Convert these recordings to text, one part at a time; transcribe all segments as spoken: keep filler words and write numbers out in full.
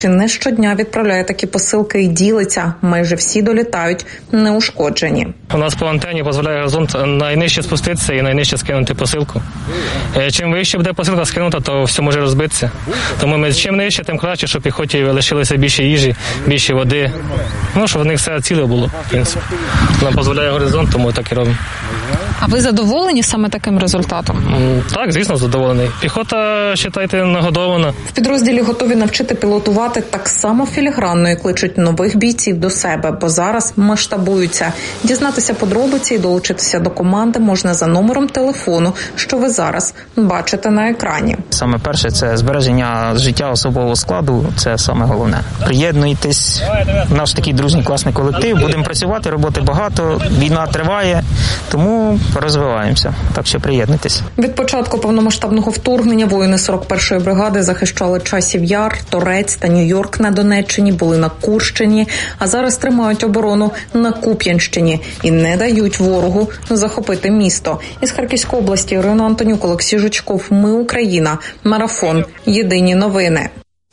Не щодня відправляє такі посилки і ділиться. Майже всі долітають неушкоджені. У нас по антені дозволяє горизонт найнижче спуститися і найнижче скинути посилку. Чим вище буде посилка скинута, то все може розбитися. Тому ми чим нижче, тим краще, щоб піхоті лишилося більше їжі, більше води. Ну, щоб в них все ціле було, в принципі. Нам дозволяє горизонт, тому так і робимо. А ви задоволені саме таким результатом? Так, звісно, задоволений. Піхота, вважайте, нагодована. В підрозділі готові навчити пілотувати так само філігранно і кличуть нових бійців до себе, бо зараз масштабуються. Дізнатися подробиці і долучитися до команди можна за номером телефону, що ви зараз бачите на екрані. Саме перше – це збереження життя особового складу, це саме головне. Приєднуйтесь, наш такий дружній класний колектив, будемо працювати, роботи багато, війна триває, тому розвиваємося, так що приєднуйтесь. Від початку повномасштабного вторгнення воїни сорок першої бригади захищали Часів Яр, Торецьк та Нью-Йорк на Донеччині, були на Курщині, а зараз тримають оборону на Куп'янщині і не дають ворогу захопити місто. Із Харківської області Ірина Антонюк, Олексій Жучков. Ми Україна. Марафон. Єдині новини.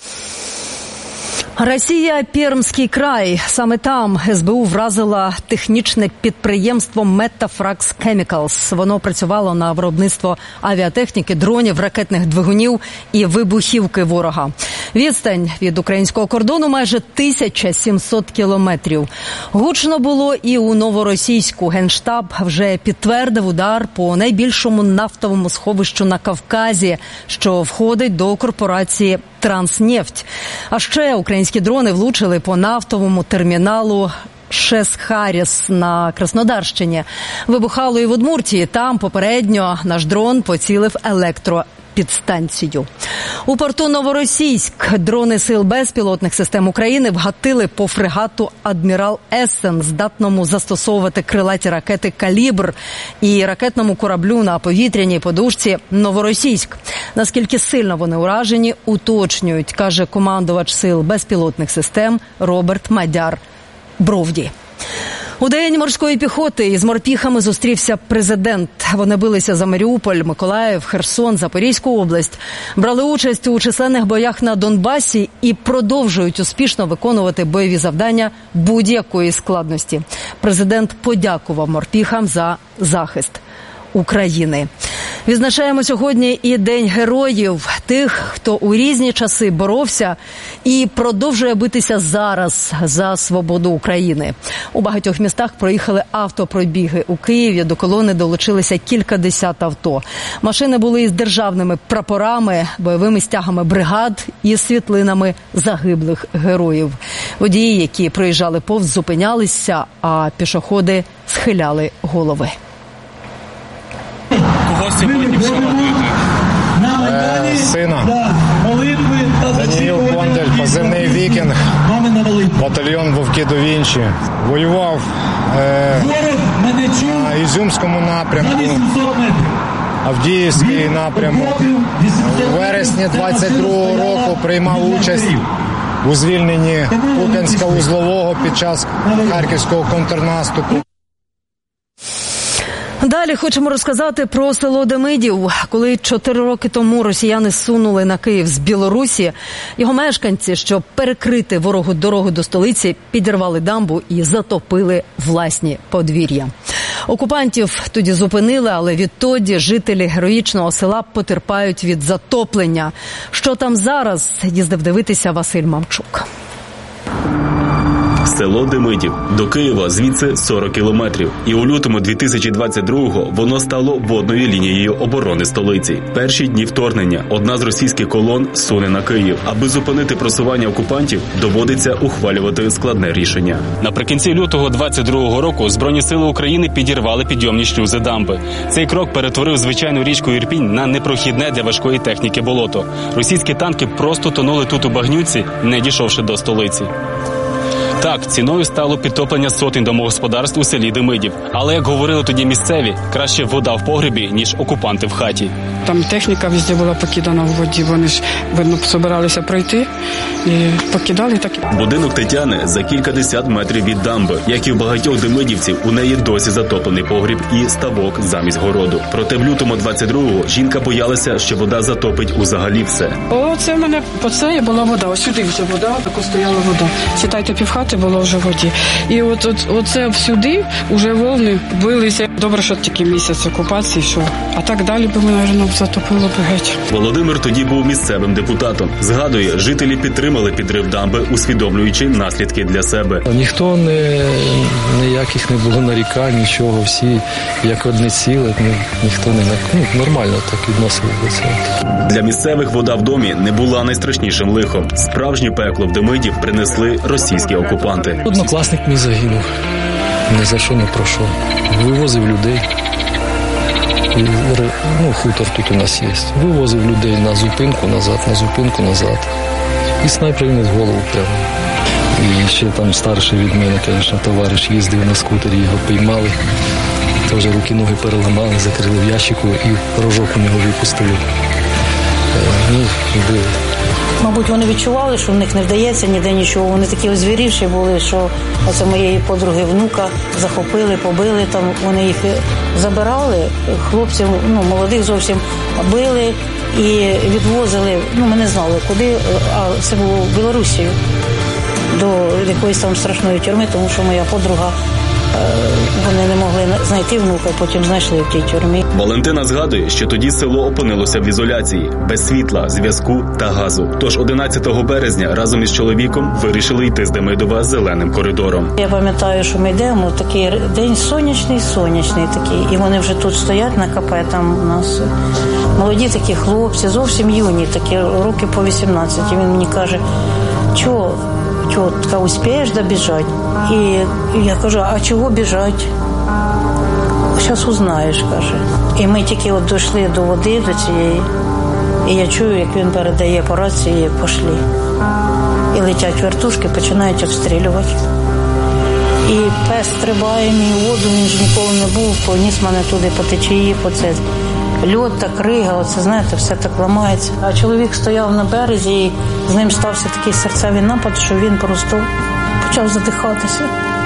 Росія, Пермський край. Саме там ес бе у вразила технічне підприємство Metafrax Chemicals. Воно працювало на виробництво авіатехніки, дронів, ракетних двигунів і вибухівки ворога. Відстань від українського кордону майже тисяча сімсот кілометрів. Гучно було і у Новоросійську. Генштаб вже підтвердив удар по найбільшому нафтовому сховищу на Кавказі, що входить до корпорації «Транснефть». А ще українські дрони влучили по нафтовому терміналу Шесхаріс на Краснодарщині. Вибухало і в Удмуртії. Там попередньо наш дрон поцілив електропідстанцію. У порту Новоросійськ дрони сил безпілотних систем України вгатили по фрегату «Адмірал Ессен», здатному застосовувати крилаті ракети «Калібр», і ракетному кораблю на повітряній подушці «Новоросійськ». Наскільки сильно вони уражені, уточнюють, каже командувач сил безпілотних систем Роберт Мадяр Бровді. У День морської піхоти із морпіхами зустрівся президент. Вони билися за Маріуполь, Миколаїв, Херсон, Запорізьку область. Брали участь у численних боях на Донбасі і продовжують успішно виконувати бойові завдання будь-якої складності. Президент подякував морпіхам за захист України. Відзначаємо сьогодні і День героїв, тих, хто у різні часи боровся і продовжує битися зараз за свободу України. У багатьох містах проїхали автопробіги. У Києві до колони долучилися кількадесят авто. Машини були із державними прапорами, бойовими стягами бригад і світлинами загиблих героїв. Водії, які проїжджали повз, зупинялися, а пішоходи схиляли голови. Кого сьогодні вшановуєте? Е, сина. Даніїл Кондель, позивний «Вікінг», батальйон «Вовки до Вінчі». Воював е, на Ізюмському напрямку, Авдіївський напрямок. У вересні двадцять другого року приймав участь у звільненні Куп'янська-Узлового під час харківського контрнаступу. Далі хочемо розказати про село Демидів. Коли чотири роки тому росіяни сунули на Київ з Білорусі, його мешканці, щоб перекрити ворогу дорогу до столиці, підірвали дамбу і затопили власні подвір'я. Окупантів тоді зупинили, але відтоді жителі героїчного села потерпають від затоплення. Що там зараз, їздив дивитися Василь Мамчук. Село Демидів. До Києва звідси сорок кілометрів. І у лютому дві тисячі двадцять другого воно стало водною лінією оборони столиці. Перші дні вторгнення одна з російських колон суне на Київ. Аби зупинити просування окупантів, доводиться ухвалювати складне рішення. Наприкінці лютого двадцять другого року Збройні сили України підірвали підйомні шлюзи дамби. Цей крок перетворив звичайну річку Ірпінь на непрохідне для важкої техніки болото. Російські танки просто тонули тут у багнюці, не дійшовши до столиці. Так, ціною стало підтоплення сотень домогосподарств у селі Демидів. Але, як говорили тоді місцеві, краще вода в погребі, ніж окупанти в хаті. Там техніка везде була покидана в воді. Вони ж, видно, собиралися пройти і покидали так. Будинок Тетяни за кількадесят метрів від дамби. Як і в багатьох демидівців, у неї досі затоплений погріб і ставок замість городу. Проте в лютому двадцять другого жінка боялася, що вода затопить взагалі все. О, це в мене по це була вода. Ось сюди вже вода, тако стояла вода. Читайте, півхати було вже в воді. І от, от оце всюди вже волни билися. Добре, що тільки місяць окупації, що. А так далі би ми, мабуть, затопило б геть. Володимир тоді був місцевим депутатом. Згадує, жителі підтримали підрив дамби, усвідомлюючи наслідки для себе. Ніхто не, ніяких не було нарікань, нічого, всі як одне ціле, ні, ніхто не ну, нормально так відносили до цього. Для місцевих вода в домі не була найстрашнішим лихом. Справжнє пекло в Демидів принесли російські окупанти. Однокласник мій загинув, ні за що, ні про що. Вивозив людей. І, ну, хутор тут у нас є. Вивозив людей на зупинку назад, на зупинку назад. І снайпер в голову прямо. І ще там старший від мене, звісно, товариш їздив на скутері, його піймали. Теж руки-ноги переламали, закрили в ящику і рожок у нього випустили. Ну, били. Мабуть, вони відчували, що в них не вдається ніде нічого. Вони такі озвірівші були, що оце моєї подруги внука захопили, побили. Там вони їх забирали, хлопців, ну, молодих зовсім, били і відвозили, ну, ми не знали куди, а це було в Білорусію, до якоїсь там страшної тюрми, тому що моя подруга, вони не могли знайти внука, потім знайшли в тій тюрмі. Валентина згадує, що тоді село опинилося в ізоляції, без світла, зв'язку та газу. Тож одинадцятого березня разом із чоловіком вирішили йти з Демидова зеленим коридором. Я пам'ятаю, що ми йдемо, такий день сонячний, сонячний такий, і вони вже тут стоять на КП, там у нас молоді такі хлопці, зовсім юні, такі, роки по вісімнадцять. І він мені каже, чого? Тетка, успієш добіжати? І я кажу, а чого біжать? Зараз узнаєш, каже. І ми тільки от дійшли до води, до цієї, і я чую, як він передає по рації, пішли. І летять вертушки, починають обстрілювати. І пес стрибає мій у воду, він ж ніколи не був, поніс мене туди по течії, по це. Льод та крига, оце, знаєте, все так ламається. А чоловік стояв на березі, і з ним стався такий серцевий напад, що він просто почав задихатися.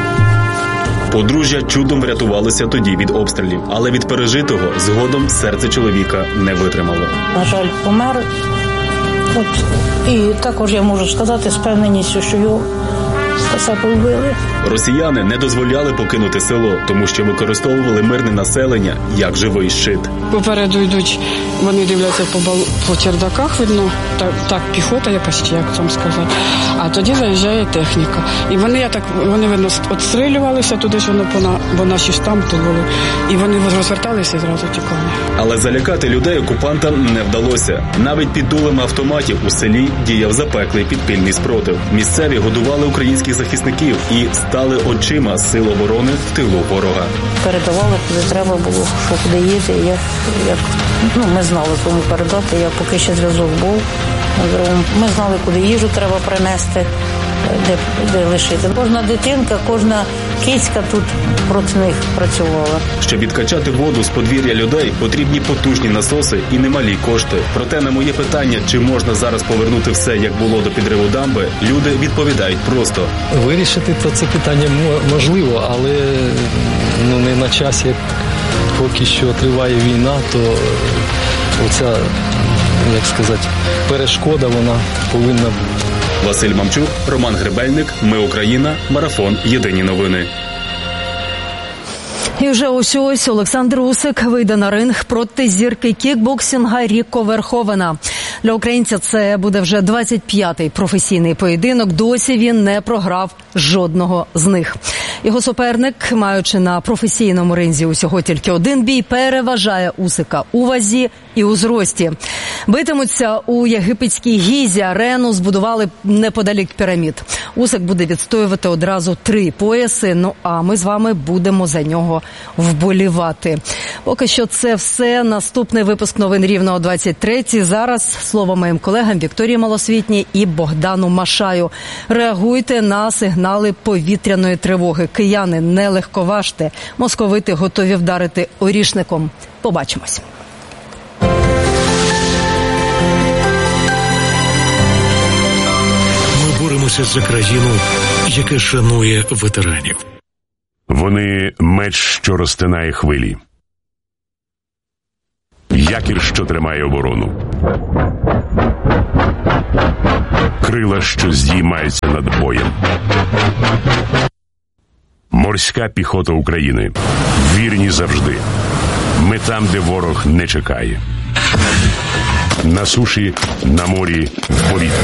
Подружжя чудом врятувалося тоді від обстрілів, але від пережитого згодом серце чоловіка не витримало. На жаль, помер. От. І також я можу сказати з певненістю, що його кацапи вбили. Росіяни не дозволяли покинути село, тому що використовували мирне населення як живий щит. Попереду йдуть, вони дивляться по, бал... по чердаках, видно, так, так піхота якась, чи як там сказати. А тоді заїжджає техніка. І вони, я так, вони видно, отстрілювалися туди, що воно, пона... бо наші ж там тут були. І вони розверталися і зразу тікали. Але залякати людей окупантам не вдалося. Навіть під дулами автоматів у селі діяв запеклий підпільний спротив. Місцеві годували українських захисників і стали очима сил оборони в тилу ворога. Передавали, куди треба було, що куди їде, як, як, ну, ми знали, кому передати, я поки ще зв'язок був. Ми знали, куди їжу треба принести, де, де лишити. Кожна дитинка, кожна кицька тут проти них працювала. Щоб відкачати воду з подвір'я людей, потрібні потужні насоси і немалі кошти. Проте на моє питання, чи можна зараз повернути все, як було до підриву дамби, люди відповідають просто. Вирішити про це питання можливо, але ну, не на часі. Поки що триває війна, то оця, як сказати, перешкода, вона повинна... Василь Мамчук, Роман Гребельник, Ми Україна, Марафон, Єдині новини. І вже ось ось Олександр Усик вийде на ринг проти зірки кікбоксинга Ріко Верховена. Для українця це буде вже двадцять п'ятий професійний поєдинок. Досі він не програв жодного з них. Його суперник, маючи на професійному ринзі усього тільки один бій, переважає Усика у вазі і у зрості. Битимуться у єгипетській Гізі. Арену збудували неподалік пірамід. Усик буде відстоювати одразу три пояси, ну а ми з вами будемо за нього вболівати. Поки що це все. Наступний випуск новин рівно о двадцять третій. Зараз слово моїм колегам Вікторії Малосвітній і Богдану Машаю. Реагуйте на сигнали повітряної тривоги. Кияни, не легковажте. Московити готові вдарити орішником. Побачимось. Ми боремося за країну, яка шанує ветеранів. Вони меч, що розтинає хвилі. Якір, що тримає оборону. Крила, що здіймаються над боєм. Морська піхота України. Вірні завжди. Ми там, де ворог не чекає. На суші, на морі, в повітрі.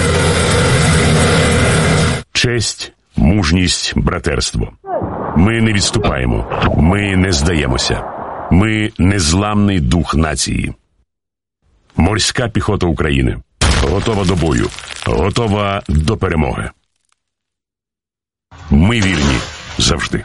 Честь, мужність, братерство. Ми не відступаємо. Ми не здаємося. Ми незламний дух нації. Морська піхота України. Готова до бою. Готова до перемоги. Ми вірні завжди.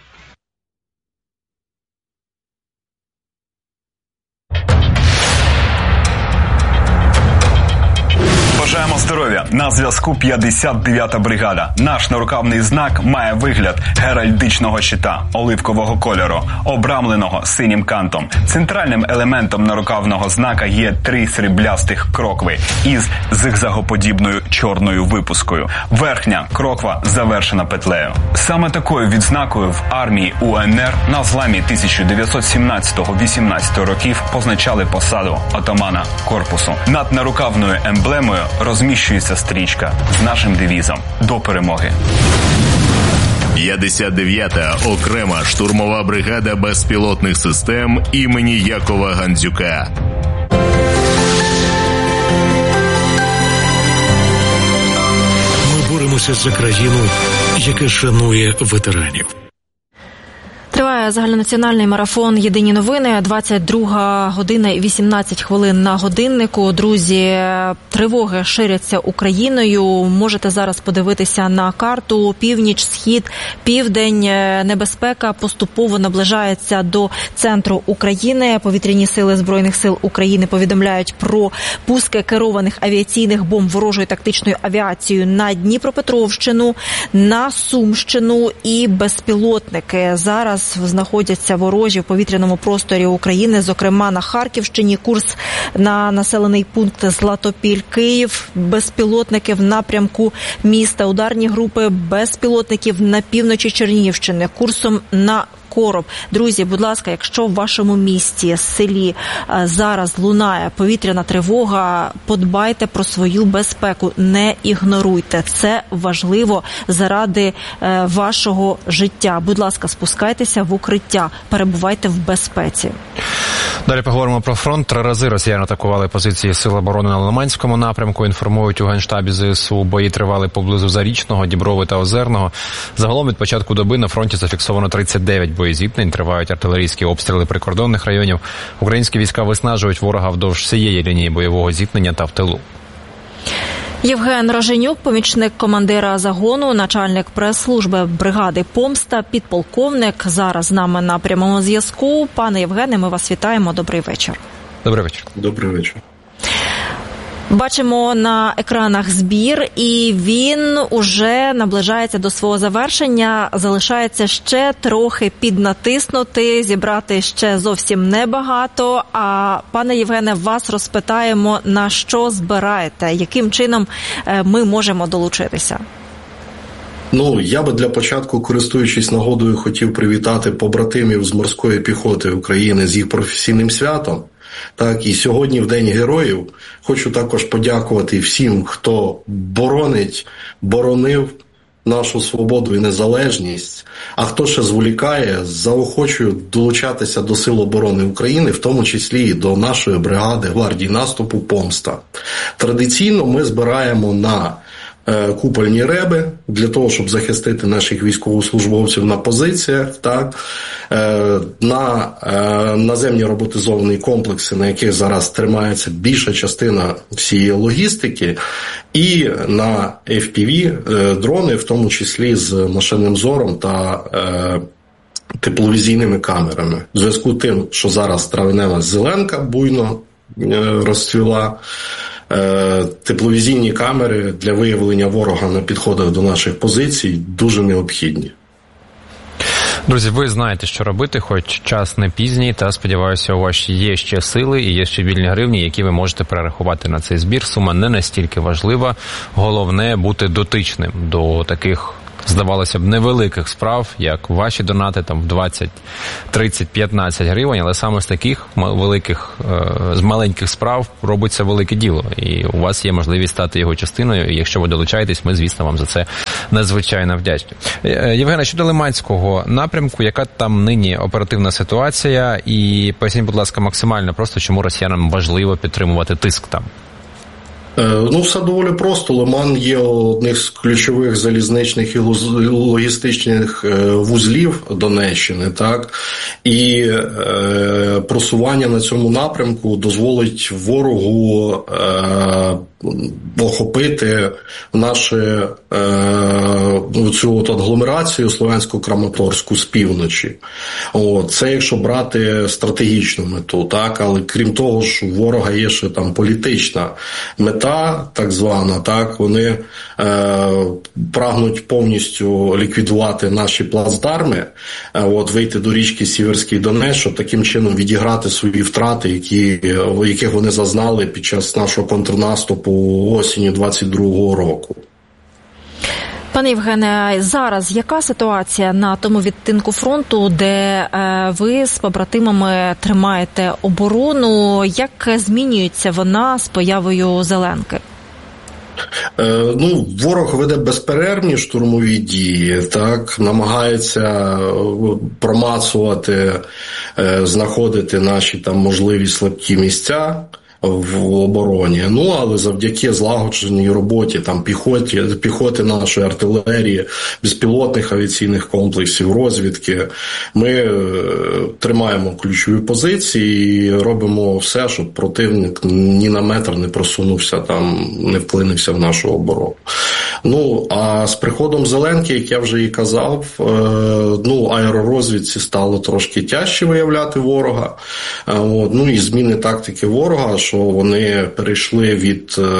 Бажаємо здоров'я! На зв'язку п'ятдесят дев'ята бригада. Наш нарукавний знак має вигляд геральдичного щита оливкового кольору, обрамленого синім кантом. Центральним елементом нарукавного знака є три сріблястих крокви із зигзагоподібною чорною випускою. Верхня кроква завершена петлею. Саме такою відзнакою в армії УНР на зламі тисяча дев'ятсот сімнадцятого - вісімнадцятого років позначали посаду отамана корпусу. Над нарукавною емблемою розміщується стрічка з нашим девізом «До перемоги». п'ятдесят дев'ята окрема штурмова бригада безпілотних систем імені Якова Гандзюка. Ми боремося за країну, яка шанує ветеранів. Триває загальнонаціональний марафон «Єдині новини». двадцять друга година і вісімнадцять хвилин на годиннику. Друзі, тривоги ширяться Україною. Можете зараз подивитися на карту. Північ, схід, південь. Небезпека поступово наближається до центру України. Повітряні сили Збройних сил України повідомляють про пуски керованих авіаційних бомб ворожою тактичною авіацією на Дніпропетровщину, на Сумщину і безпілотники. Зараз знаходяться ворожі в повітряному просторі України, зокрема на Харківщині. Курс на населений пункт Златопіль, Київ, безпілотники в напрямку міста, ударні групи безпілотників на півночі Чернігівщини, курсом на Короб. Друзі, будь ласка, якщо в вашому місті, селі зараз лунає повітряна тривога, подбайте про свою безпеку, не ігноруйте. Це важливо заради вашого життя. Будь ласка, спускайтеся в укриття, перебувайте в безпеці. Далі поговоримо про фронт. Три рази росіяни атакували позиції Сил оборони на Лиманському напрямку. Інформують у Генштабі ЗСУ. Бої тривали поблизу Зарічного, Діброви та Озерного. Загалом від початку доби на фронті зафіксовано тридцять дев'ять боєзіткнень. Тривають артилерійські обстріли прикордонних районів. Українські війська виснажують ворога вдовж всієї лінії бойового зіткнення та в тилу. Євген Роженюк, помічник командира загону, начальник прес-служби бригади «Помста», підполковник, зараз з нами на прямому зв'язку. Пане Євгене, ми вас вітаємо. Добрий вечір. Добрий вечір. Добрий вечір. Бачимо на екранах збір, і він уже наближається до свого завершення. Залишається ще трохи піднатиснути, зібрати ще зовсім небагато. А, пане Євгене, вас розпитаємо, на що збираєте, яким чином ми можемо долучитися? Ну, я би для початку, користуючись нагодою, хотів привітати побратимів з морської піхоти України з їх професійним святом. Так, і сьогодні, в День Героїв, хочу також подякувати всім, хто боронить, боронив нашу свободу і незалежність, а хто ще зволікає, заохочую долучатися до Сил оборони України, в тому числі і до нашої бригади гвардії наступу «Помста». Традиційно ми збираємо на купольні реби для того, щоб захистити наших військовослужбовців на позиціях, так, на наземні роботизовані комплекси, на яких зараз тримається більша частина всієї логістики, і на еф пі ві дрони, в тому числі з машинним зором та тепловізійними камерами. В зв'язку з тим, що зараз травнева зеленка буйно розцвіла, тепловізійні камери для виявлення ворога на підходах до наших позицій дуже необхідні. Друзі, ви знаєте, що робити, хоч час не пізній, та, сподіваюся, у вас є ще сили і є ще вільні гривні, які ви можете перерахувати на цей збір. Сума не настільки важлива, головне бути дотичним до таких, здавалося б, невеликих справ, як ваші донати там в двадцять, тридцять, п'ятнадцять гривень, але саме з таких великих, з маленьких справ робиться велике діло. І у вас є можливість стати його частиною, і якщо ви долучаєтесь, ми, звісно, вам за це надзвичайно вдячні. Євгене, щодо Лиманського напрямку, яка там нині оперативна ситуація? І поясніть, будь ласка, максимально просто, чому росіянам важливо підтримувати тиск там? Ну, все доволі просто. Лиман є одним з ключових залізничних і логістичних вузлів Донеччини, так? І е, просування на цьому напрямку дозволить ворогу е, охопити нашу е, цю от агломерацію Слов'янсько-Краматорську з півночі. О, це якщо брати стратегічну мету, так? Але крім того ж, у ворога є ще там політична мета, так звана, так, вони е, прагнуть повністю ліквідувати наші плацдарми, е, от, вийти до річки Сіверський Донець, щоб таким чином відіграти свої втрати, які, яких вони зазнали під час нашого контрнаступу осінню двадцять другого року. Пане Євгене, зараз яка ситуація на тому відтинку фронту, де е, ви з побратимами тримаєте оборону? Як змінюється вона з появою Зеленки? Е, ну, ворог веде безперервні штурмові дії, так, намагається промацувати, е, знаходити наші там можливі слабкі місця в обороні. Ну, але завдяки злагодженій роботі там піхоті, піхоти нашої артилерії, безпілотних авіаційних комплексів, розвідки, ми е, тримаємо ключові позиції і робимо все, щоб противник ні на метр не просунувся там, не вклинився в нашу оборону. Ну, а з приходом Зеленки, як я вже і казав, е, ну, аеророзвідці стало трошки тяжче виявляти ворога. Е, от, ну, і зміни тактики ворога, що вони перейшли від е,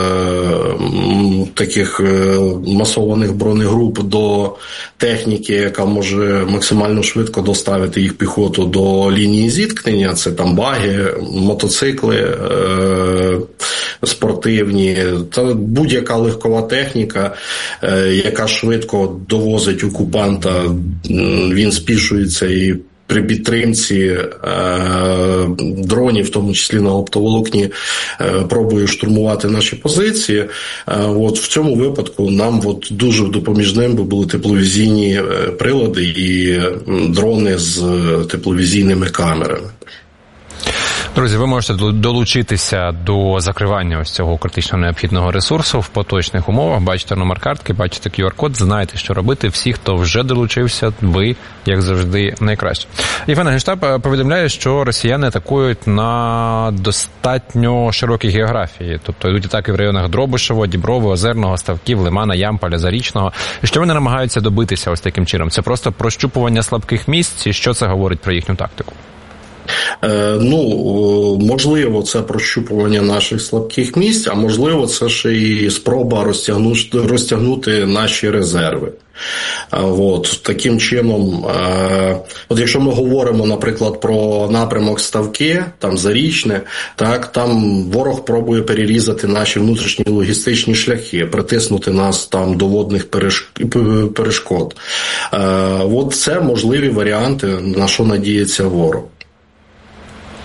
таких е, масованих бронегруп до техніки, яка може максимально швидко доставити їх піхоту до лінії зіткнення. Це там баги, мотоцикли е, спортивні, та будь-яка легкова техніка, е, яка швидко довозить окупанта, він спішується і при підтримці е, дронів, в тому числі на оптоволокні, е, пробує штурмувати наші позиції. Е, от в цьому випадку нам от дуже допоміжним би були тепловізійні прилади і дрони з тепловізійними камерами. Друзі, ви можете долучитися до закривання ось цього критично необхідного ресурсу в поточних умовах. Бачите номер картки, бачите ку ар-код, знаєте, що робити. Всі, хто вже долучився, ви, як завжди, найкраще. Євген, Генштаб повідомляє, що росіяни атакують на достатньо широкій географії. Тобто йдуть атаки в районах Дробишево, Діброви, Озерного, Ставків, Лимана, Ямполя, Зарічного. І що вони намагаються добитися ось таким чином? Це просто прощупування слабких місць? І що це говорить про їхню тактику? Ну, можливо, це прощупування наших слабких місць, а можливо, це ще і спроба розтягнути, розтягнути наші резерви. От, таким чином, от якщо ми говоримо, наприклад, про напрямок Ставки, там Зарічне, так, там ворог пробує перерізати наші внутрішні логістичні шляхи, притиснути нас там до водних перешкод. От це можливі варіанти, на що надіється ворог.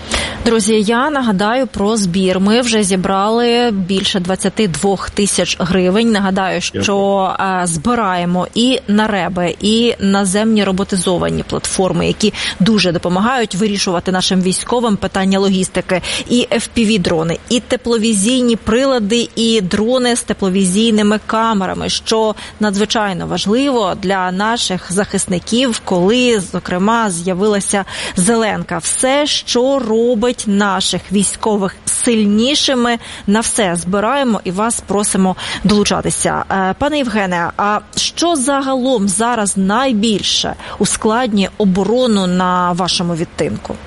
Друзі, я нагадаю про збір. Ми вже зібрали більше двадцять два тисяч гривень. Нагадаю, що збираємо і на реби, і наземні роботизовані платформи, які дуже допомагають вирішувати нашим військовим питання логістики. І еф пі ві-дрони, і тепловізійні прилади, і дрони з тепловізійними камерами, що надзвичайно важливо для наших захисників, коли, зокрема, з'явилася зеленка. Все, що робить наших військових сильнішими, на все збираємо і вас просимо долучатися. Пане Євгене, а що загалом зараз найбільше ускладнює оборону на вашому відтинку?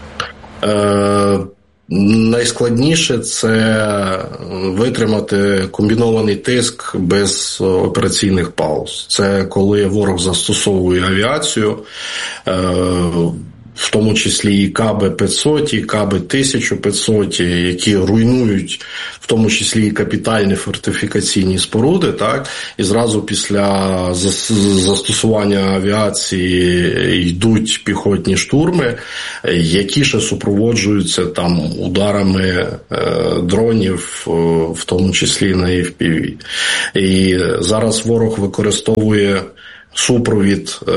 Е, найскладніше – це витримати комбінований тиск без операційних пауз. Це коли ворог застосовує авіацію, е, в тому числі і ка бе п'ятсот, і ка бе тисяча п'ятсот, які руйнують в тому числі і капітальні фортифікаційні споруди, так, і зразу після застосування авіації йдуть піхотні штурми, які ще супроводжуються там ударами е, дронів, в тому числі на еф пі ві. І зараз ворог використовує супровід е,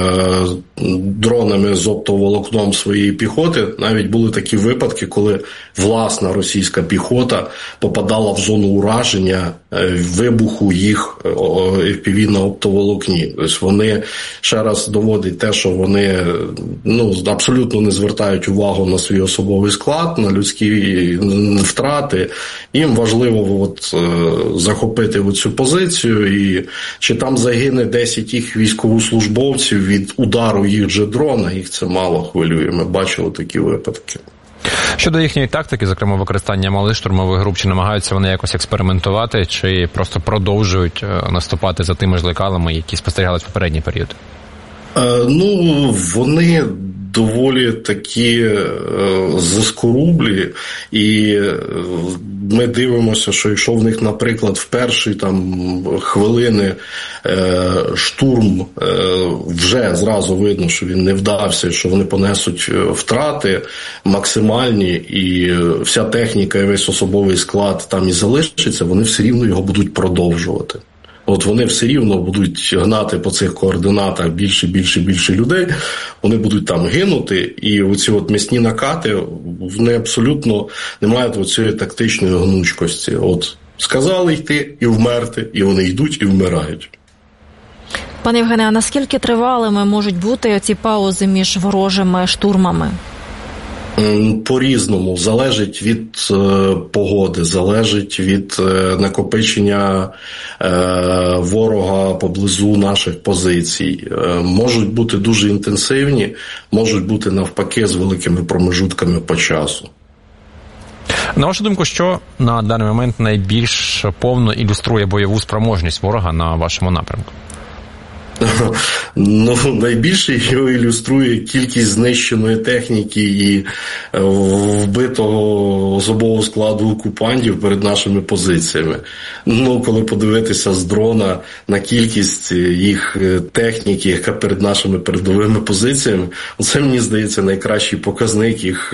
дронами з оптоволокном своєї піхоти. Навіть були такі випадки, коли власна російська піхота попадала в зону ураження е, вибуху їх еф пі ві на оптоволокні. Тобто вони ще раз доводять те, що вони ну, абсолютно не звертають увагу на свій особовий склад, на людські втрати. Їм важливо от, е, захопити оцю позицію, і чи там загине десять їх військовослужбовців від удару їх же дрона, їх це мало хвилює. Ми бачили такі випадки. Щодо їхньої тактики, зокрема використання малих штурмових груп, чи намагаються вони якось експериментувати, чи просто продовжують наступати за тими ж лекалами, які спостерігались в попередній період? Е, ну, вони доволі такі е, заскорублі, і ми дивимося, що якщо в них, наприклад, в перші там хвилини е, штурм е, вже зразу видно, що він не вдався, що вони понесуть втрати максимальні, і вся техніка і весь особовий склад там і залишиться, вони все рівно його будуть продовжувати. От вони все рівно будуть гнати по цих координатах більше, більше, більше людей, вони будуть там гинути, і оці от м'ясні накати, вони абсолютно не мають оцієї тактичної гнучкості. От сказали йти і вмерти, і вони йдуть і вмирають. Пане Євгене, а наскільки тривалими можуть бути ці паузи між ворожими штурмами? По-різному. Залежить від е, погоди, залежить від е, накопичення е, ворога поблизу наших позицій. Е, можуть бути дуже інтенсивні, можуть бути навпаки з великими промежутками по часу. На вашу думку, що на даний момент найбільш повно ілюструє бойову спроможність ворога на вашому напрямку? Ну, найбільше його ілюструє кількість знищеної техніки і вбитого особового складу окупантів перед нашими позиціями. Ну, коли подивитися з дрона на кількість їх техніки, яка перед нашими передовими позиціями, це, мені здається, найкращий показник їх,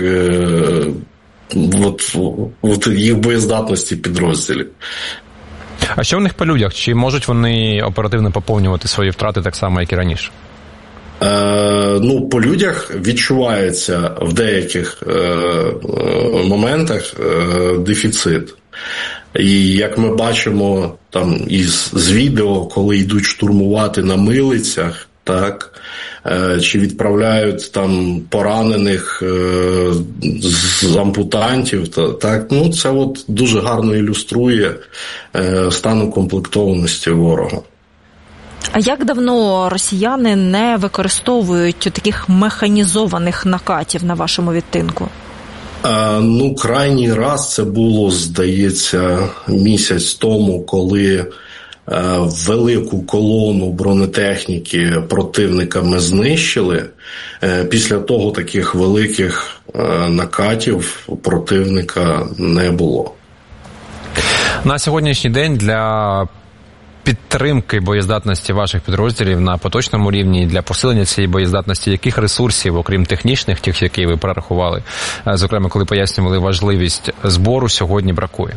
от, от, їх боєздатності підрозділів. А що в них по людях? Чи можуть вони оперативно поповнювати свої втрати так само, як і раніше? Е, ну, по людях відчувається в деяких е, моментах е, дефіцит. І як ми бачимо там із з відео, коли йдуть штурмувати на милицях, так, чи відправляють там поранених з ампутантів, так, ну це от дуже гарно ілюструє стан укомплектованості ворога. А як давно росіяни не використовують таких механізованих накатів на вашому відтинку? А, ну, крайній раз це було, здається, місяць тому, коли велику колону бронетехніки противника ми знищили. Після того таких великих накатів противника не було. На сьогоднішній день для підтримки боєздатності ваших підрозділів на поточному рівні, для посилення цієї боєздатності, яких ресурсів, окрім технічних, тих, які ви прорахували, зокрема, коли пояснювали важливість збору, сьогодні бракує?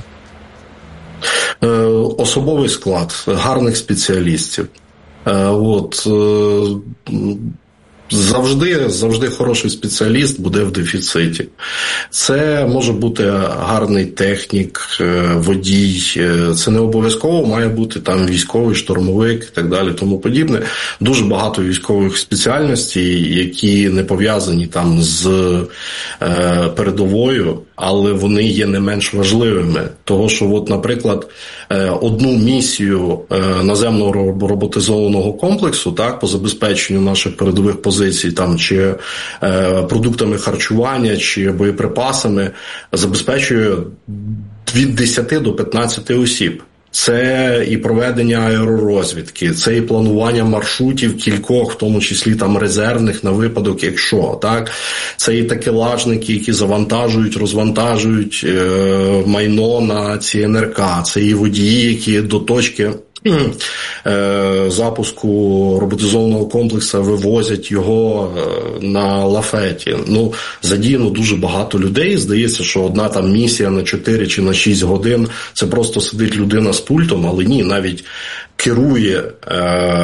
Особовий склад, гарних спеціалістів. От, Завжди, завжди хороший спеціаліст буде в дефіциті. Це може бути гарний технік, водій, це не обов'язково має бути там військовий, штурмовик і так далі, тому подібне. Дуже багато військових спеціальностей, які не пов'язані там з е, передовою, але вони є не менш важливими. Того, що, от, наприклад, одну місію наземного роботизованого комплексу, так, по забезпеченню наших передових позицій, там, чи е, продуктами харчування, чи боєприпасами, забезпечує від десяти до п'ятнадцяти осіб. Це і проведення аеророзвідки, це і планування маршрутів кількох, в тому числі там резервних на випадок, якщо, так, це і такелажники, які завантажують, розвантажують е, майно на ці ен ер ка, це і водії, які до точки е, запуску роботизованого комплексу вивозять його е, на лафеті. Ну, задіяно дуже багато людей. Здається, що одна там місія на чотири чи на шість годин, це просто сидить людина з пультом, але ні, навіть керує е,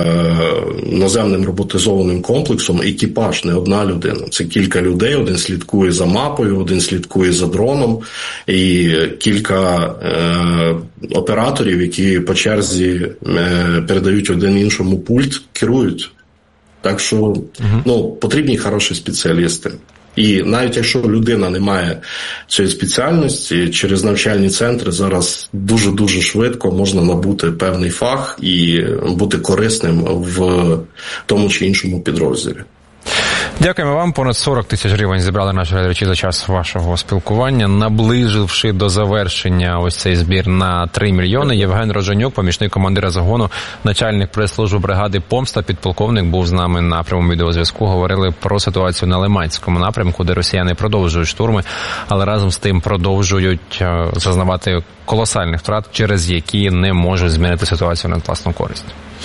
наземним роботизованим комплексом екіпаж, не одна людина. Це кілька людей, один слідкує за мапою, один слідкує за дроном, і кілька е, операторів, які по черзі е, передають один іншому пульт, керують. Так що, угу. ну, потрібні хороші спеціалісти. І навіть якщо людина не має цієї спеціальності, через навчальні центри зараз дуже-дуже швидко можна набути певний фах і бути корисним в тому чи іншому підрозділі. Дякуємо вам. Понад сорок тисяч гривень зібрали наші глядачі за час вашого спілкування, наближивши до завершення ось цей збір на три мільйони. Євген Роженюк, помічник командира загону, начальник прес-служби бригади «Помста», підполковник, був з нами на прямому відеозв'язку. Говорили про ситуацію на Лиманському напрямку, де росіяни продовжують штурми, але разом з тим продовжують зазнавати колосальних втрат, через які не можуть змінити ситуацію на власну користь.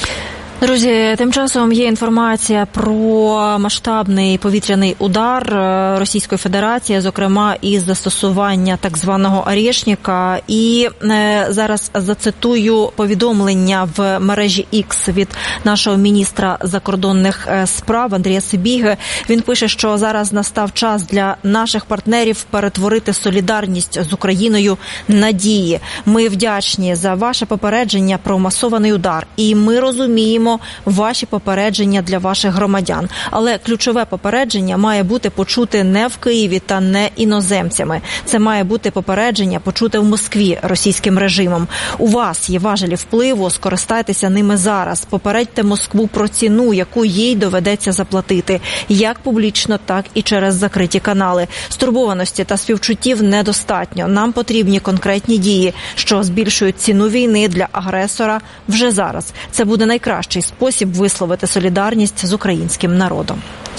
Друзі, тим часом є інформація про масштабний повітряний удар Російської Федерації, зокрема із застосування так званого «Орєшніка». І е, зараз зацитую повідомлення в мережі X від нашого міністра закордонних справ Андрія Сибіги. Він пише, що зараз настав час для наших партнерів перетворити солідарність з Україною на дії. Ми вдячні за ваше попередження про масований удар. І ми розуміємо ваші попередження для ваших громадян. Але ключове попередження має бути почуте не в Києві та не іноземцями. Це має бути попередження почуте в Москві російським режимом. У вас є важелі впливу, скористайтеся ними зараз. Попередьте Москву про ціну, яку їй доведеться заплатити. Як публічно, так і через закриті канали. Стурбованості та співчуттів недостатньо. Нам потрібні конкретні дії, що збільшують ціну війни для агресора вже зараз. Це буде найкращий спосіб висловити солідарність з українським народом.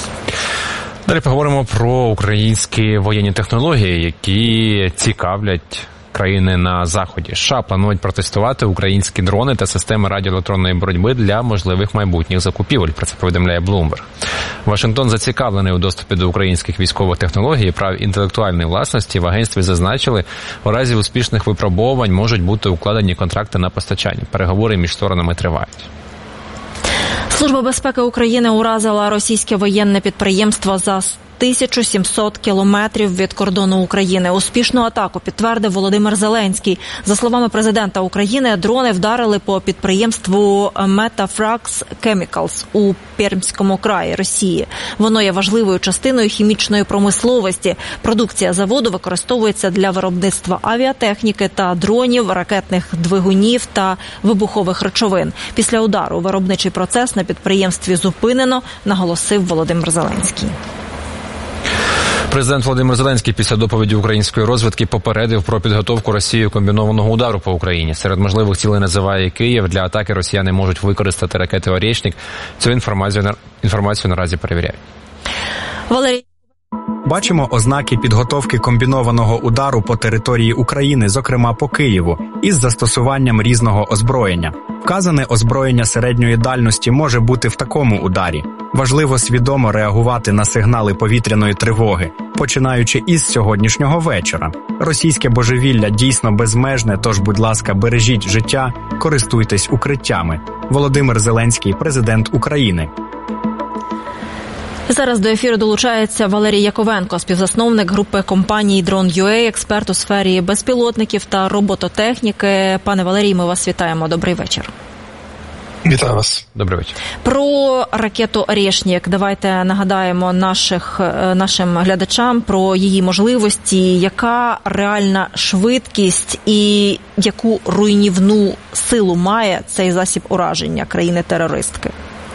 Далі поговоримо про українські воєнні технології, які цікавлять країни на Заході. США планують протестувати українські дрони та системи радіоелектронної боротьби для можливих майбутніх закупівель. Про це повідомляє Bloomberg. Вашингтон зацікавлений у доступі до українських військових технологій і прав інтелектуальної власності. В агентстві зазначили, у разі успішних випробувань можуть бути укладені контракти на постачання. Переговори між сторонами тривають. Служба безпеки України уразила російське воєнне підприємство за тисячу сімсот кілометрів від кордону України. Успішну атаку підтвердив Володимир Зеленський. За словами президента України, дрони вдарили по підприємству Metafrax Chemicals у Пермському краї Росії. Воно є важливою частиною хімічної промисловості. Продукція заводу використовується для виробництва авіатехніки та дронів, ракетних двигунів та вибухових речовин. Після удару виробничий процес на підприємстві зупинено, наголосив Володимир Зеленський. Президент Володимир Зеленський після доповіді української розвідки попередив про підготовку Росією комбінованого удару по Україні. Серед можливих цілей називає Київ. Для атаки росіяни можуть використати ракети «Орєшнік». Цю інформацію, інформацію наразі перевіряють. Валерій Бачимо ознаки підготовки комбінованого удару по території України, зокрема по Києву, із застосуванням різного озброєння. Вказане озброєння середньої дальності може бути в такому ударі. Важливо свідомо реагувати на сигнали повітряної тривоги, починаючи із сьогоднішнього вечора. Російське божевілля дійсно безмежне, тож, будь ласка, бережіть життя, користуйтесь укриттями. Володимир Зеленський, президент України. Зараз до ефіру долучається Валерій Яковенко, співзасновник групи компанії Drone.ua, експерт у сфері безпілотників та робототехніки. Пане Валерій, ми вас вітаємо. Добрий вечір. Вітаю вас. Добрий вечір. Про ракету «Орєшнік» давайте нагадаємо наших, нашим глядачам про її можливості, яка реальна швидкість і яку руйнівну силу має цей засіб ураження країни-терористки.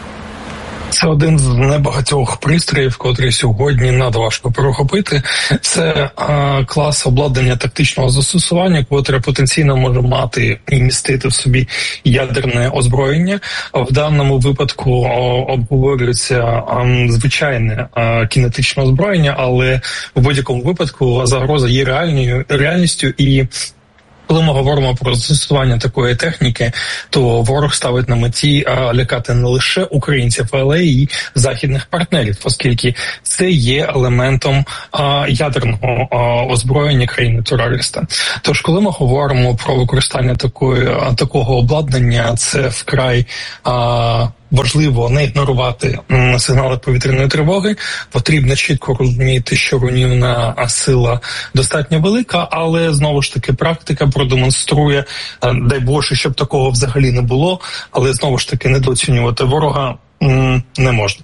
Це один з небагатьох пристроїв, котрі сьогодні надважко перехопити. Це а, клас обладнання тактичного застосування, котре потенційно може мати і містити в собі ядерне озброєння. В даному випадку обговорюється а, звичайне а, кінетичне озброєння, але в будь-якому випадку загроза є реальною, реальністю і коли ми говоримо про застосування такої техніки, то ворог ставить на меті а, лякати не лише українців, але й західних партнерів, оскільки це є елементом а, ядерного а, озброєння країни-терориста. Тож, коли ми говоримо про використання такої, а, такого обладнання, це вкрай а, важливо не ігнорувати сигнали повітряної тривоги. Потрібно чітко розуміти, що руйнівна сила достатньо велика, але знову ж таки практика продемонструє, дай Боже, щоб такого взагалі не було, але знову ж таки недооцінювати ворога не можна.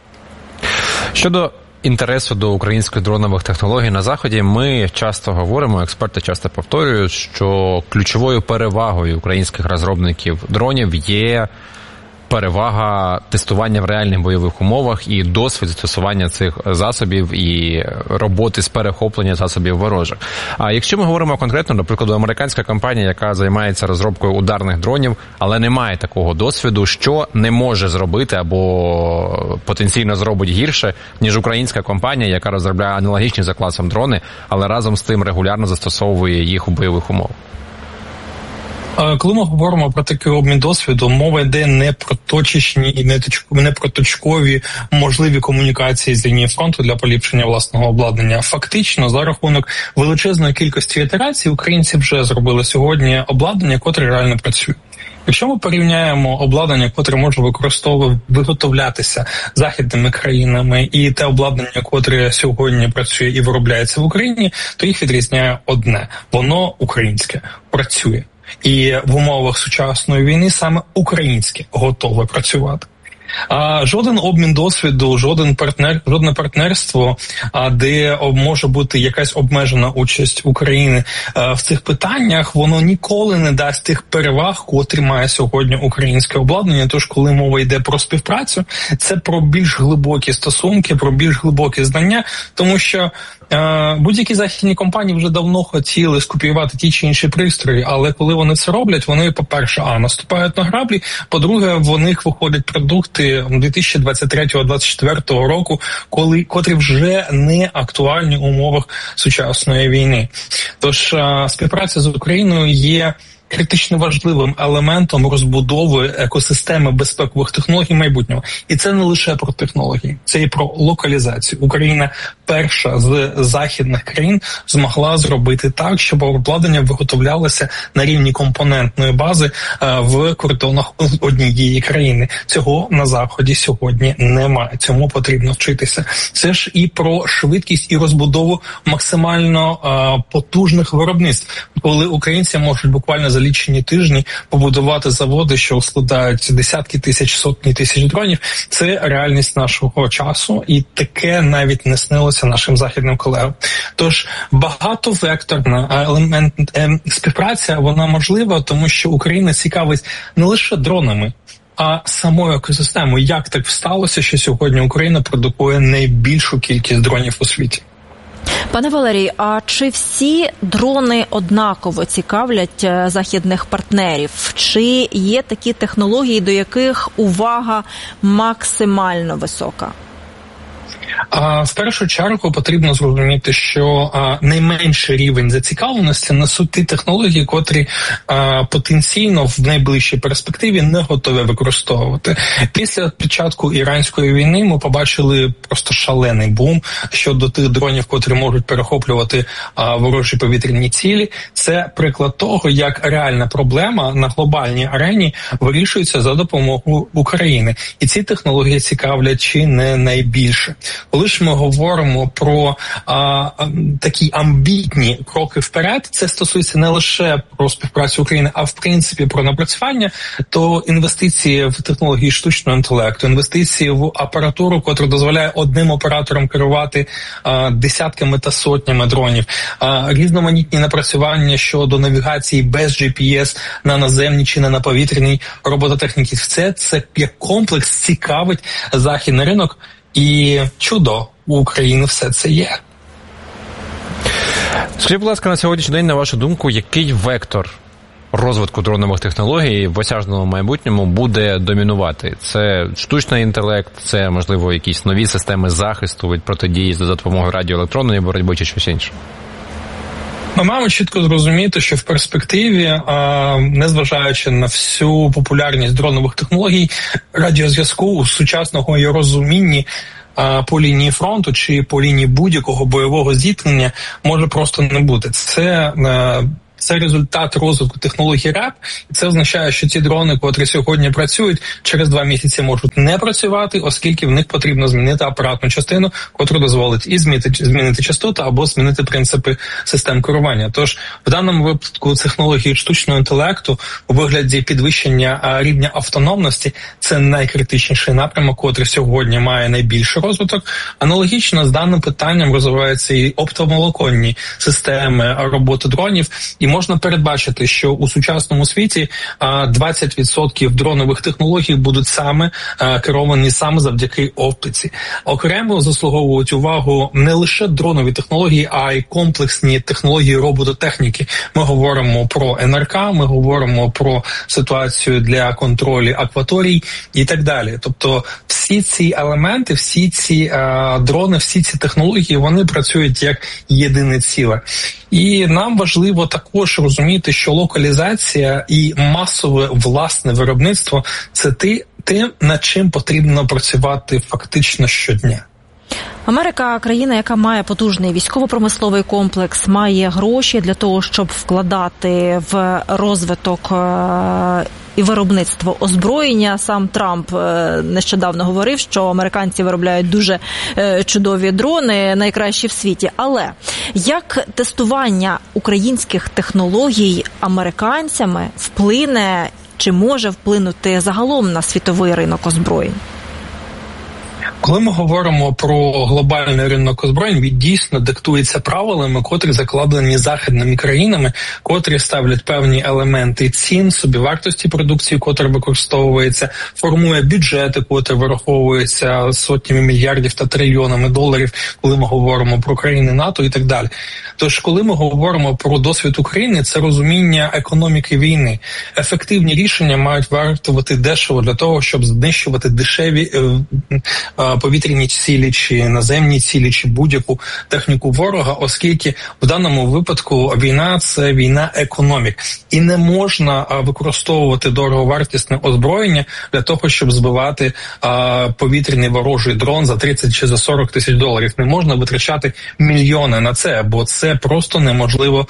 Щодо інтересу до українських дронових технологій на Заході, ми часто говоримо, експерти часто повторюють, що ключовою перевагою українських розробників дронів є перевага тестування в реальних бойових умовах і досвід застосування цих засобів і роботи з перехоплення засобів ворожих. А якщо ми говоримо конкретно, наприклад, американська компанія, яка займається розробкою ударних дронів, але не має такого досвіду, що не може зробити або потенційно зробить гірше, ніж українська компанія, яка розробляє аналогічні за класом дрони, але разом з тим регулярно застосовує їх у бойових умовах. Коли ми говоримо про такий обмін досвіду, мова йде не про точечні і не про точкові можливі комунікації з лінії фронту для поліпшення власного обладнання. Фактично, за рахунок величезної кількості ітерацій, українці вже зробили сьогодні обладнання, котре реально працює. Якщо ми порівняємо обладнання, котре може використовувати, виготовлятися західними країнами, і те обладнання, котре сьогодні працює і виробляється в Україні, то їх відрізняє одне – воно українське, працює. І в умовах сучасної війни саме українське готове працювати. А жоден обмін досвіду, жоден партнер, жодне партнерство, а де може бути якась обмежена участь України а, в цих питаннях, воно ніколи не дасть тих переваг, котрі має сьогодні українське обладнання. Тож, коли мова йде про співпрацю, це про більш глибокі стосунки, про більш глибокі знання, тому що а, будь-які західні компанії вже давно хотіли скопіювати ті чи інші пристрої, але коли вони це роблять, вони, по-перше, а, наступають на граблі, по-друге, в них виходять продукти дві тисячі двадцять третього - двадцять четвертого року, коли котрі вже не актуальні в умовах сучасної війни. Тож співпраця з Україною є критично важливим елементом розбудови екосистеми безпекових технологій майбутнього. І це не лише про технології, це і про локалізацію. Україна перша з західних країн змогла зробити так, щоб обладнання виготовлялося на рівні компонентної бази в кордонах однієї країни. Цього на Заході сьогодні немає. Цьому потрібно вчитися. Це ж і про швидкість і розбудову максимально потужних виробництв, коли українці можуть буквально за лічені тижні побудувати заводи, що складають десятки тисяч, сотні тисяч дронів. Це реальність нашого часу, і таке навіть не снилося нашим західним колегам. Тож багатовекторна елемент співпраця, вона можлива, тому що Україна цікавить не лише дронами, а самою екосистемою. Як так сталося, що сьогодні Україна продукує найбільшу кількість дронів у світі? Пане Валерій, а чи всі дрони однаково цікавлять західних партнерів? Чи є такі технології, до яких увага максимально висока? А в першу чергу потрібно зрозуміти, що а, найменший рівень зацікавленості несуть ті технології, котрі а, потенційно в найближчій перспективі не готові використовувати. Після початку іранської війни ми побачили просто шалений бум щодо тих дронів, котрі можуть перехоплювати а, ворожі повітряні цілі. Це приклад того, як реальна проблема на глобальній арені вирішується за допомогою України. І ці технології цікавлять чи не найбільше. Коли ж ми говоримо про а, такі амбітні кроки вперед, це стосується не лише про співпрацю України, а в принципі про напрацювання, то інвестиції в технології штучного інтелекту, інвестиції в апаратуру, котра дозволяє одним операторам керувати а, десятками та сотнями дронів, а, різноманітні напрацювання щодо навігації без джі пі ес на наземній чи не на повітряній робототехніці. Все це як комплекс цікавить західний ринок, і чудо, у України все це є. Скажіть, будь ласка, на сьогоднішній день, на вашу думку, який вектор розвитку дронових технологій в осяжному майбутньому буде домінувати? Це штучний інтелект, це, можливо, якісь нові системи захисту від протидії за допомогою радіоелектронної боротьби чи щось інше? Ми маємо чітко зрозуміти, що в перспективі, незважаючи на всю популярність дронових технологій, радіозв'язку у сучасного її розумінні по лінії фронту чи по лінії будь-якого бойового зіткнення може просто не бути. Це Це результат розвитку технологій РЕП, і це означає, що ці дрони, котрі сьогодні працюють, через два місяці можуть не працювати, оскільки в них потрібно змінити апаратну частину, котру дозволить і змінити, змінити частоту або змінити принципи систем керування. Тож в даному випадку технології штучного інтелекту у вигляді підвищення рівня автономності – це найкритичніший напрямок, котрий сьогодні має найбільший розвиток. Аналогічно з даним питанням розвиваються і оптоволоконні системи роботи дронів, і можна передбачити, що у сучасному світі двадцять відсотків дронових технологій будуть саме керовані саме завдяки оптиці. Окремо заслуговують увагу не лише дронові технології, а й комплексні технології робототехніки. Ми говоримо про ен ер ка, ми говоримо про ситуацію для контролю акваторій і так далі. Тобто всі ці елементи, всі ці а, дрони, всі ці технології, вони працюють як єдине ціле. І нам важливо також розуміти, що локалізація і масове власне виробництво – це те, те, над чим потрібно працювати фактично щодня. Америка – країна, яка має потужний військово-промисловий комплекс, має гроші для того, щоб вкладати в розвиток і виробництво озброєння. Сам Трамп нещодавно говорив, що американці виробляють дуже чудові дрони, найкращі в світі. Але як тестування українських технологій американцями вплине чи може вплинути загалом на світовий ринок озброєнь? Коли ми говоримо про глобальний ринок озброєнь, він дійсно диктується правилами, котрі закладені західними країнами, котрі ставлять певні елементи цін, собівартості продукції, котра використовується, формує бюджети, котрі вираховуються сотнями мільярдів та трильйонами доларів, коли ми говоримо про країни НАТО і так далі. Тож, коли ми говоримо про досвід України, це розуміння економіки війни. Ефективні рішення мають вартувати дешево для того, щоб знищувати дешеві повітряні цілі, чи наземні цілі, чи будь-яку техніку ворога, оскільки в даному випадку війна – це війна економік. І не можна використовувати дороговартісне озброєння для того, щоб збивати повітряний ворожий дрон за тридцять чи за сорок тисяч доларів. Не можна витрачати мільйони на це, бо це просто неможливо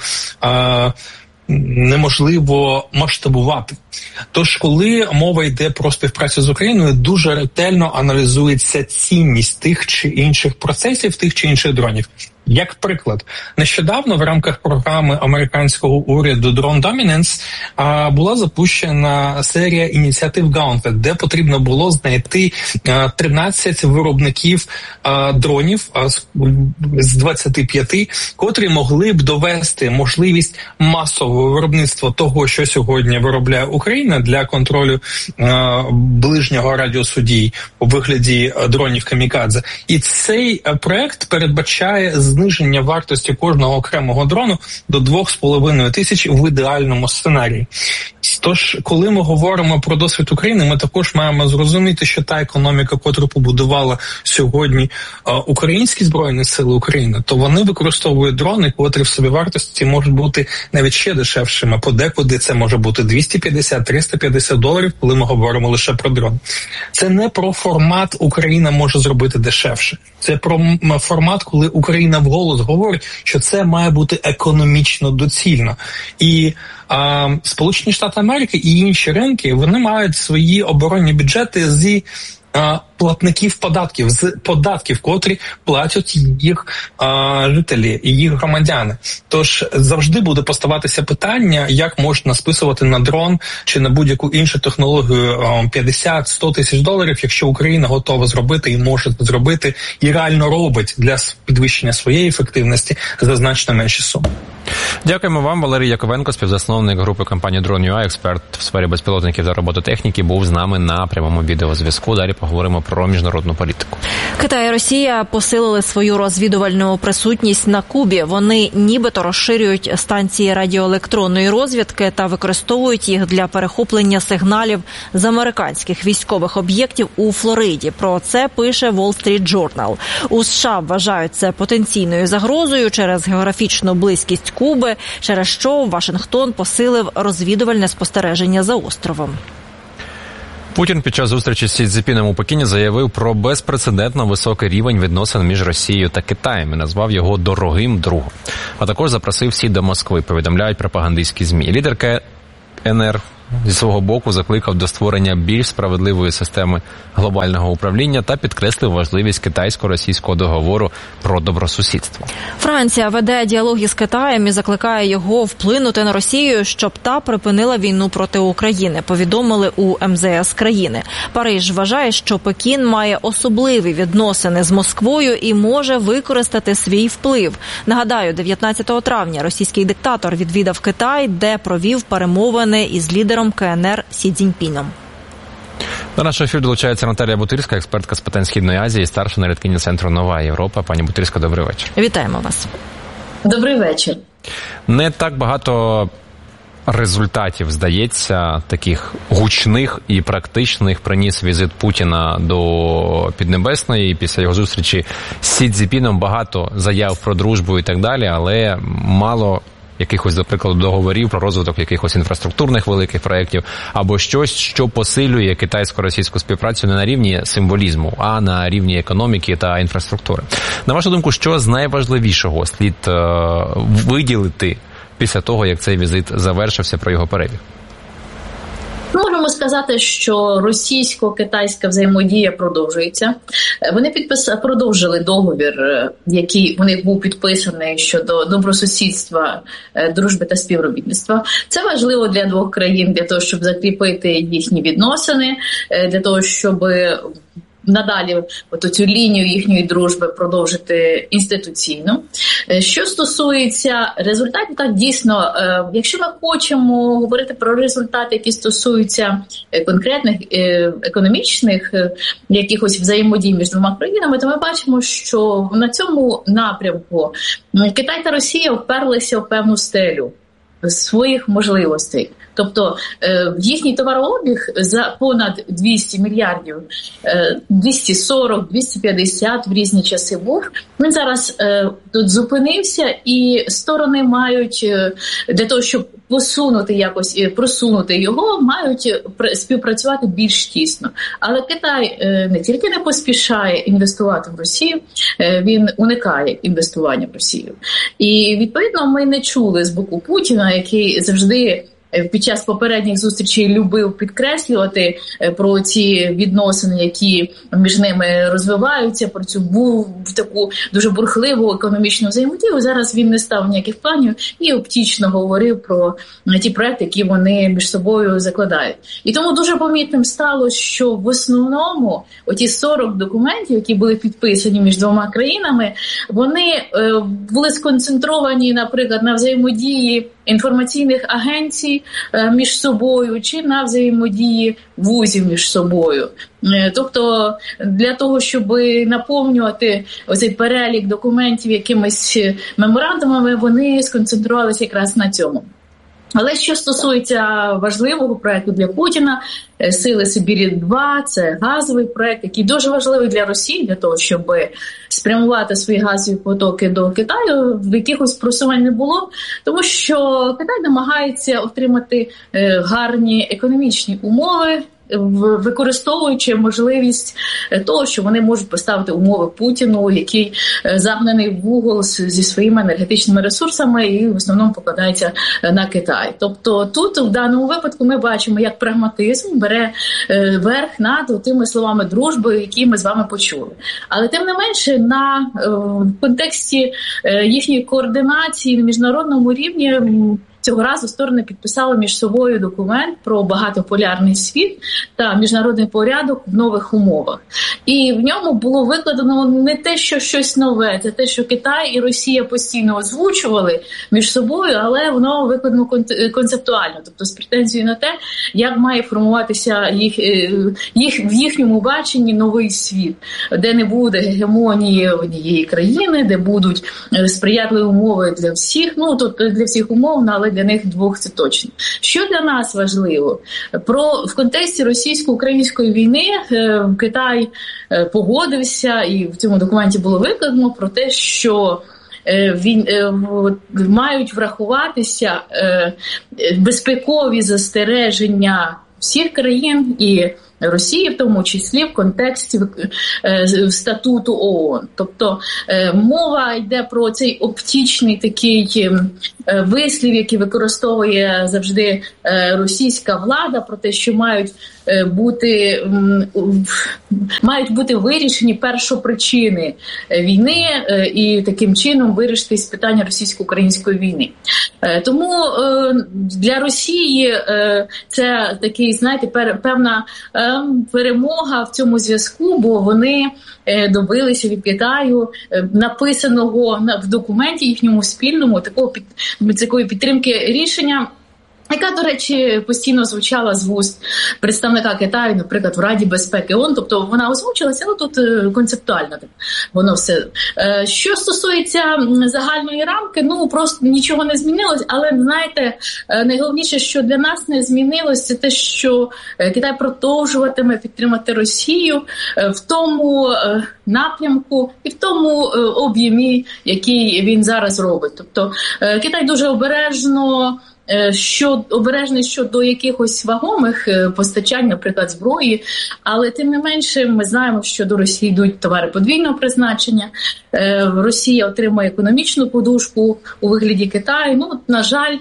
неможливо масштабувати. Тож, коли мова йде про співпрацю з Україною, дуже ретельно аналізується цінність тих чи інших процесів, тих чи інших дронів. Як приклад, нещодавно в рамках програми американського уряду Drone Dominance а, була запущена серія ініціатив Gauntlet, де потрібно було знайти а, тринадцять виробників а, дронів а, з, з двадцяти п'яти, котрі могли б довести можливість масового виробництва того, що сьогодні виробляє Україна для контролю а, ближнього радіусу дій у вигляді дронів камікадзе. І цей а, проект передбачає зниження вартості кожного окремого дрону до двох з половиною тисяч в ідеальному сценарії. Тож, коли ми говоримо про досвід України, ми також маємо зрозуміти, що та економіка, котру побудувала сьогодні а, українські Збройні Сили України, то вони використовують дрони, котрі в собівартості можуть бути навіть ще дешевшими. Подекуди це може бути двісті п'ятдесят - триста п'ятдесят доларів, коли ми говоримо лише про дрон. Це не про формат «Україна може зробити дешевше». Це про формат, коли Україна вголос говорить, що це має бути економічно доцільно. І а, Сполучені Штати Америки і інші ринки, вони мають свої оборонні бюджети зі а, платників податків, з податків, котрі платять їх а, жителі і їх громадяни. Тож завжди буде поставатися питання, як можна списувати на дрон чи на будь-яку іншу технологію п'ятдесят - сто тисяч доларів, якщо Україна готова зробити і може зробити, і реально робить для підвищення своєї ефективності за значно менші суми. Дякуємо вам. Валерій Яковенко, співзасновник групи компанії Drone.ua, експерт в сфері безпілотників та робототехніки, був з нами на прямому відеозв'язку. Далі поговоримо про міжнародну політику. Китай і Росія посилили свою розвідувальну присутність на Кубі. Вони нібито розширюють станції радіоелектронної розвідки та використовують їх для перехоплення сигналів з американських військових об'єктів у Флориді. Про це пише Wall Street Journal. У США вважають це потенційною загрозою через географічну близькість Куби, через що Вашингтон посилив розвідувальне спостереження за островом. Путін під час зустрічі з Сі Цзіньпіном у Пекіні заявив про безпрецедентно високий рівень відносин між Росією та Китаєм і назвав його дорогим другом. А також запросив Сі до Москви, повідомляють пропагандистські ЗМІ. Лідер Ке Ен Ер зі свого боку закликав до створення більш справедливої системи глобального управління та підкреслив важливість китайсько-російського договору про добросусідство. Франція веде діалоги з Китаєм і закликає його вплинути на Росію, щоб та припинила війну проти України, повідомили у Ем Зе Ес країни. Париж вважає, що Пекін має особливі відносини з Москвою і може використати свій вплив. Нагадаю, дев'ятнадцятого травня російський диктатор відвідав Китай, де провів перемовини із лідером Ке Ен Ер Сі Цзіньпіном. До нашого ефіру долучається Наталія Бутирська, експертка з питань Східної Азії, старша аналітикиня Центру «Нова Європа». Пані Бутирська, добрий вечір. Вітаємо вас. Добрий вечір. Не так багато результатів, здається, таких гучних і практичних приніс візит Путіна до Піднебесної. Після його зустрічі з Сі Цзіньпіном багато заяв про дружбу і так далі, але мало якихось, до прикладу, договорів про розвиток якихось інфраструктурних великих проєктів або щось, що посилює китайсько-російську співпрацю не на рівні символізму, а на рівні економіки та інфраструктури. На вашу думку, що з найважливішого слід е- виділити після того, як цей візит завершився, про його перебіг? Можемо сказати, що російсько-китайська взаємодія продовжується. Вони підписали, продовжили договір, який у них був підписаний щодо добросусідства, дружби та співробітництва. Це важливо для двох країн, для того, щоб закріпити їхні відносини, для того, щоб надалі цю лінію їхньої дружби продовжити інституційно. Що стосується результатів, так дійсно, якщо ми хочемо говорити про результати, які стосуються конкретних економічних якихось взаємодій між двома країнами, то ми бачимо, що на цьому напрямку Китай та Росія вперлися в певну стелю своїх можливостей. Тобто їхній товарообіг за понад двісті мільярдів, двісті сорок - двісті п'ятдесят в різні часи був, він зараз тут зупинився, і сторони мають для того, щоб посунути якось, просунути його, мають співпрацювати більш тісно. Але Китай не тільки не поспішає інвестувати в Росію, він уникає інвестування в Росію. І, відповідно, ми не чули з боку Путіна, який завжди під час попередніх зустрічей любив підкреслювати про ці відносини, які між ними розвиваються, про цю був таку дуже бурхливу економічну взаємодію. Зараз він не став ніяких планів і оптічно говорив про ті проекти, які вони між собою закладають. І тому дуже помітним стало, що в основному оті сорок документів, які були підписані між двома країнами, вони е, були сконцентровані, наприклад, на взаємодії інформаційних агенцій е, між собою чи на взаємодії вузів між собою. Е, тобто для того, щоб наповнювати оцей перелік документів якимись меморандумами, вони сконцентрувалися якраз на цьому. Але що стосується важливого проєкту для Путіна, «Сили Сибірі-два», це газовий проєкт, який дуже важливий для Росії, для того, щоб спрямувати свої газові потоки до Китаю, в якихось просувань не було, тому що Китай намагається отримати гарні економічні умови, використовуючи можливість того, що вони можуть поставити умови Путіну, який загнаний в угол зі своїми енергетичними ресурсами і в основному покладається на Китай. Тобто тут в даному випадку ми бачимо, як прагматизм бере верх над тими словами дружби, які ми з вами почули. Але тим не менше на в контексті їхньої координації на міжнародному рівні цього разу сторони підписали між собою документ про багатополярний світ та міжнародний порядок в нових умовах. І в ньому було викладено не те, що щось нове, це те, що Китай і Росія постійно озвучували між собою, але воно викладено концептуально, тобто з претензією на те, як має формуватися їх, їх в їхньому баченні новий світ, де не буде гегемонії однієї країни, де будуть сприятливі умови для всіх, ну тут для всіх умовно, але для них двох це точно. Що для нас важливо? Про, в контексті російсько-української війни е, Китай е, погодився, і в цьому документі було викладено про те, що е, він, е, в, мають врахуватися е, безпекові застереження всіх країн і Росії, в тому числі в контексті е, статуту ООН. Тобто е, мова йде про цей оптичний такий е, вислів, який використовує завжди е, російська влада, про те, що мають е, бути м, мають бути вирішені першопричини війни е, і таким чином вирішитись питання російсько-української війни. Е, тому е, для Росії е, це такий, знаєте, пер, певна е, перемога в цьому зв'язку, бо вони добилися від Китаю написаного в документі їхньому спільному такого під, такої підтримки рішення, яка, до речі, постійно звучала з вуст представника Китаю, наприклад, в Раді безпеки ООН, тобто вона озвучилася, але тут концептуально воно все. Що стосується загальної рамки, ну просто нічого не змінилось, але, знаєте, найголовніше, що для нас не змінилось, це те, що Китай продовжуватиме підтримати Росію в тому напрямку і в тому об'ємі, який він зараз робить. Тобто Китай дуже обережно що обережний щодо якихось вагомих постачань, наприклад, зброї, але тим не менше ми знаємо, що до Росії йдуть товари подвійного призначення. Росія отримує економічну подушку у вигляді Китаю. Ну, на жаль,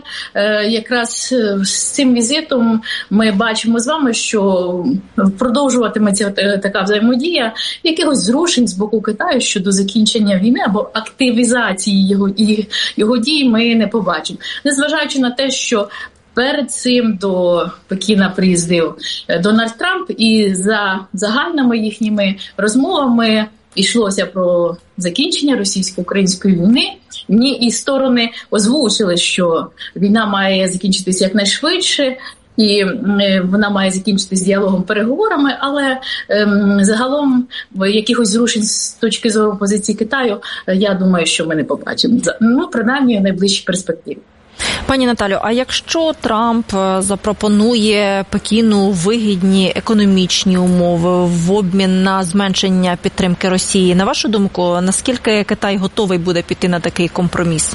якраз з цим візитом ми бачимо з вами, що продовжуватиметься така взаємодія, якихось зрушень з боку Китаю щодо закінчення війни або активізації його, його дій ми не побачимо. Незважаючи на те, що перед цим до Пекіна приїздив Дональд Трамп, і за загальними їхніми розмовами йшлося про закінчення російсько-української війни. Ні, і сторони озвучили, що війна має закінчитися якнайшвидше, і вона має закінчитися діалогом, переговорами, але ем, загалом якихось зрушень з точки зору позиції Китаю, я думаю, що ми не побачимо. Ну, принаймні, в найближчій перспективі. Пані Наталю, а якщо Трамп запропонує Пекіну вигідні економічні умови в обмін на зменшення підтримки Росії, на вашу думку, наскільки Китай готовий буде піти на такий компроміс?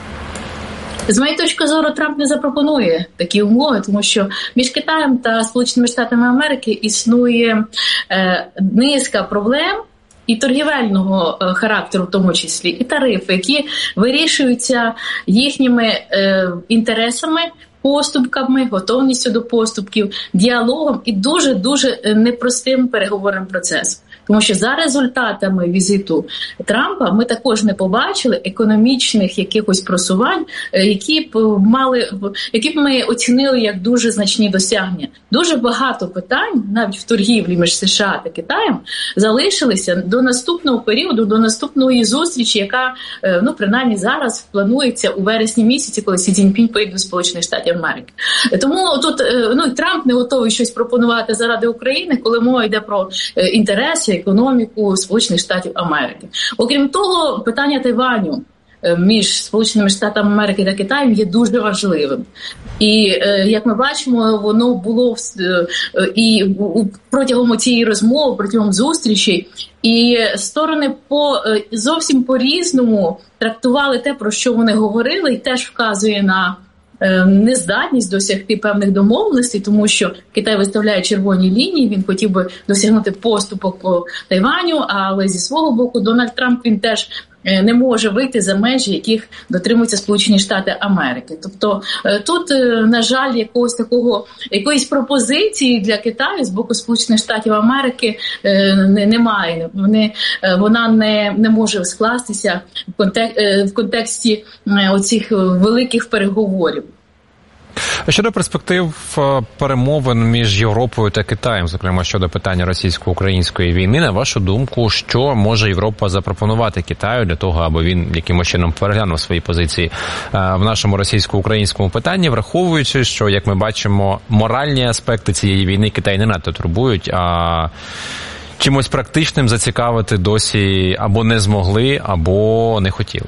З моєї точки зору, Трамп не запропонує такі умови, тому що між Китаєм та Сполученими Штатами Америки існує е, низка проблем, і торгівельного характеру в тому числі, і тарифи, які вирішуються їхніми е, інтересами, поступками, готовністю до поступків, діалогом і дуже-дуже непростим переговорним процесом. Тому що за результатами візиту Трампа ми також не побачили економічних якихось просувань, які б мали, які б ми оцінили як дуже значні досягнення. Дуже багато питань, навіть в торгівлі між США та Китаєм, залишилися до наступного періоду, до наступної зустрічі, яка, ну, принаймні зараз планується у вересні місяці, коли Сі Цзіньпінь поїде до Сполучених Штатів Америки. Тому тут, ну, Трамп не готовий щось пропонувати заради України, коли мова йде про інтереси, економіку Сполучених Штатів Америки. Окрім того, питання Тайваню між Сполученими Штатами Америки та Китаєм є дуже важливим. І, як ми бачимо, воно було і протягом цієї розмови, протягом зустрічей, і сторони по зовсім по-різному трактували те, про що вони говорили, і теж вказує на нездатність досягти певних домовленостей, тому що Китай виставляє червоні лінії, він хотів би досягнути поступок по Тайваню, але зі свого боку Дональд Трамп, він теж не може вийти за межі, яких дотримуються Сполучені Штати Америки. Тобто тут, на жаль, якогось такого, якоїсь пропозиції для Китаю з боку Сполучених Штатів Америки немає. Вони, вона не, не може скластися в, контек, в контексті оцих великих переговорів. Щодо перспектив перемовин між Європою та Китаєм, зокрема щодо питання російсько-української війни, на вашу думку, що може Європа запропонувати Китаю для того, аби він якимось чином переглянув свої позиції в нашому російсько-українському питанні, враховуючи, що, як ми бачимо, моральні аспекти цієї війни Китай не надто турбують, а чимось практичним зацікавити досі або не змогли, або не хотіли?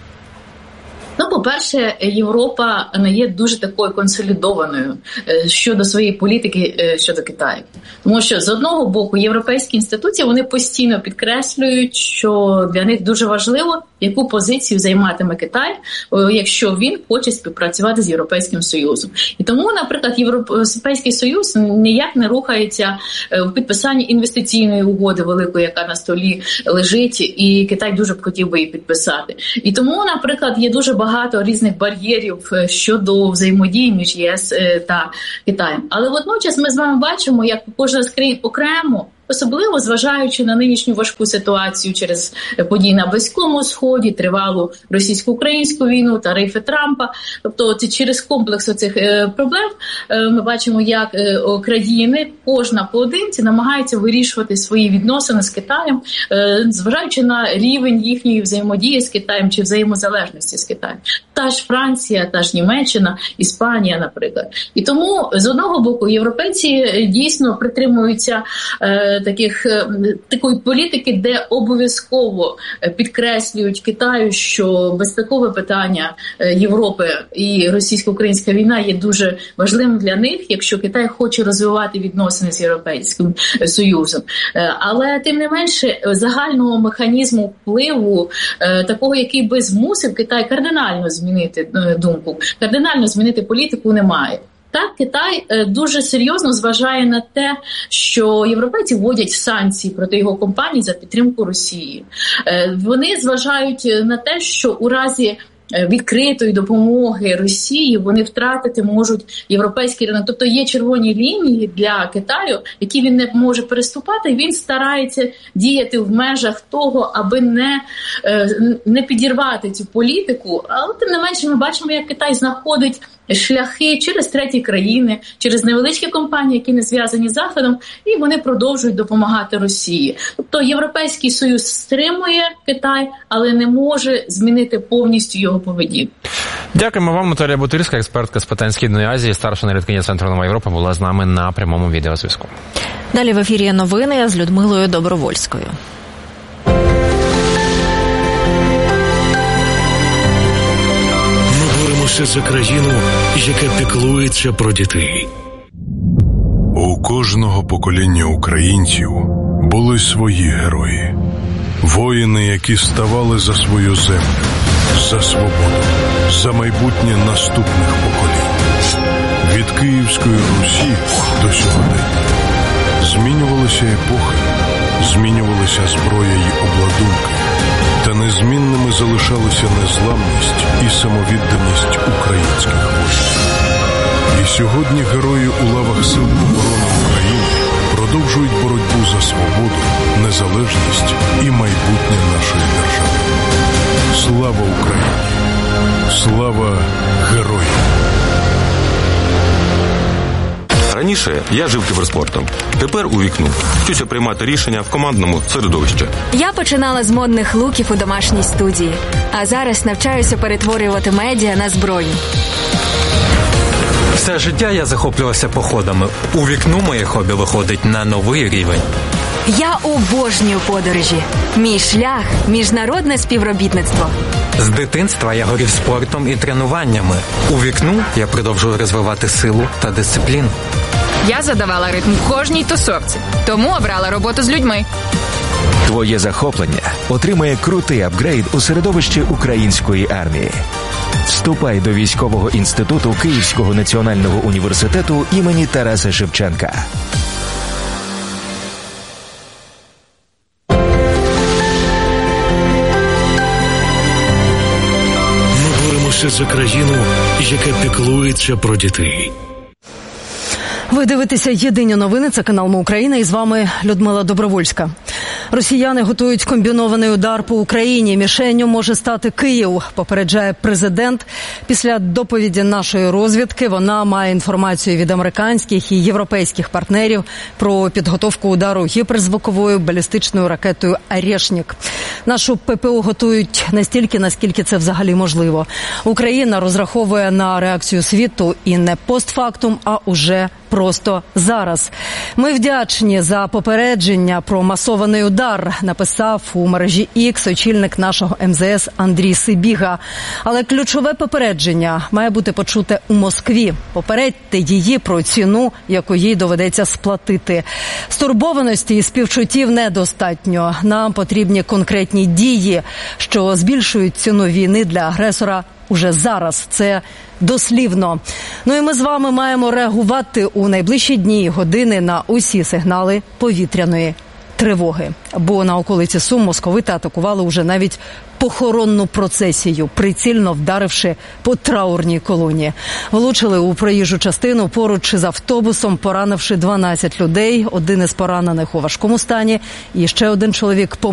Ну, по-перше, Європа не є дуже такою консолідованою щодо своєї політики щодо Китаю. Тому що, з одного боку, європейські інституції, вони постійно підкреслюють, що для них дуже важливо, яку позицію займатиме Китай, якщо він хоче співпрацювати з Європейським Союзом. І тому, наприклад, Європейський Союз ніяк не рухається в підписанні інвестиційної угоди великої, яка на столі лежить, і Китай дуже б хотів би її підписати. І тому, наприклад, є дуже багато багато різних бар'єрів щодо взаємодії між ЄС та Китаєм. Але водночас ми з вами бачимо, як кожна з країн окремо, особливо зважаючи на нинішню важку ситуацію через події на Близькому Сході, тривалу російсько-українську війну, тарифи Трампа. Тобто через комплекс оцих проблем ми бачимо, як країни, кожна поодинці, намагається вирішувати свої відносини з Китаєм, зважаючи на рівень їхньої взаємодії з Китаєм чи взаємозалежності з Китаєм. Та ж Франція, та ж Німеччина, Іспанія, наприклад. І тому, з одного боку, європейці дійсно притримуються таких, такої політики, де обов'язково підкреслюють Китаю, що безпекове питання Європи і російсько-українська війна є дуже важливим для них, якщо Китай хоче розвивати відносини з Європейським Союзом. Але, тим не менше, загального механізму впливу, такого, який би змусив Китай кардинально змінити думку, кардинально змінити політику, немає. Так, Китай дуже серйозно зважає на те, що європейці вводять санкції проти його компаній за підтримку Росії. Вони зважають на те, що у разі відкритої допомоги Росії вони втратити можуть європейський ринок. Тобто є червоні лінії для Китаю, які він не може переступати, і він старається діяти в межах того, аби не, не підірвати цю політику. Але тим не менше ми бачимо, як Китай знаходить шляхи через треті країни, через невеличкі компанії, які не зв'язані з Заходом, і вони продовжують допомагати Росії. Тобто Європейський Союз стримує Китай, але не може змінити повністю його поведінку. Дякуємо вам, Наталія Бутирська, експертка з питань Східної Азії, старша аналітикиня Центру Нова Європа, була з нами на прямому відеозв'язку. Далі в ефірі новини з Людмилою Добровольською. За країну, яка піклується про дітей. У кожного покоління українців були свої герої. Воїни, які ставали за свою землю, за свободу, за майбутнє наступних поколінь. Від Київської Русі до сьогодення. Змінювалися епохи, змінювалися зброя й обладунки. Та незмінними залишалися незламність і самовідданість українських воїнів. І сьогодні герої у лавах Сил оборони України продовжують боротьбу за свободу, незалежність і майбутнє нашої держави. Слава Україні! Слава героям! Раніше я жив кіберспортом. Тепер у вікну. Вчуся приймати рішення в командному середовищі. Я починала з модних луків у домашній студії. А зараз навчаюся перетворювати медіа на зброю. Все життя я захоплювався походами. У вікну моє хобі виходить на новий рівень. Я обожнюю подорожі. Мій шлях – міжнародне співробітництво. З дитинства я горів спортом і тренуваннями. У вікну я продовжую розвивати силу та дисципліну. Я задавала ритм кожній тусовці, тому обрала роботу з людьми. Твоє захоплення отримає крутий апгрейд у середовищі української армії. Вступай до військового інституту Київського національного університету імені Тараса Шевченка. Ми боремося за країну, яка піклується про дітей. Ви дивитеся «Єдині новини», це канал «Ми Україна», і з вами Людмила Добровольська. Росіяни готують комбінований удар по Україні. Мішенню може стати Київ, попереджає президент. Після доповіді нашої розвідки вона має інформацію від американських і європейських партнерів про підготовку удару гіперзвуковою балістичною ракетою «Орешник». Нашу ППО готують настільки, наскільки це взагалі можливо. Україна розраховує на реакцію світу і не постфактум, а уже просто зараз. Ми вдячні за попередження про масований удар, написав у мережі X очільник нашого ем зе ес Андрій Сибіга. Але ключове попередження має бути почуте у Москві. Попередьте її про ціну, яку їй доведеться сплатити. Стурбованості і співчуттів недостатньо. Нам потрібні конкретні дії, що збільшують ціну війни для агресора уже зараз. Це дослівно. Ну і ми з вами маємо реагувати у найближчі дні і години на усі сигнали повітряної тривоги. Бо на околиці Сум московити атакували уже навіть похоронну процесію, прицільно вдаривши по траурній колоні. Влучили у проїжджу частину поруч з автобусом, поранивши дванадцять людей. Один із поранених у важкому стані, і ще один чоловік помер.